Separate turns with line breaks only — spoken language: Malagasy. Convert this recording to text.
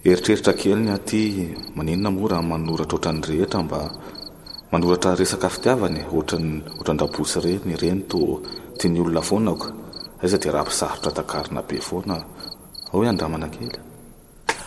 Eritreritra kely ny aty maninona mora manoratra ohatran'ny rehetra mba manoratra resaka fitiavany ohatran-drabosy reny to tiany olona foana ko aiza dia raha mpisarotra takarina be foana ao andramana kely.